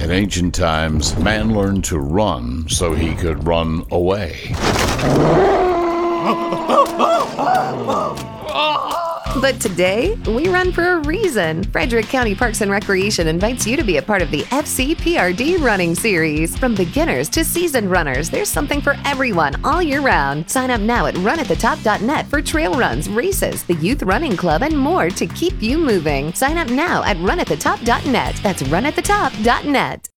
In ancient times, man learned to run so he could run away. But today, we run for a reason. Frederick County Parks and Recreation invites you to be a part of the FCPRD Running Series. From beginners to seasoned runners, there's something for everyone all year round. Sign up now at runathetop.net for trail runs, races, the youth running club, and more to keep you moving. Sign up now at runathetop.net. That's runathetop.net.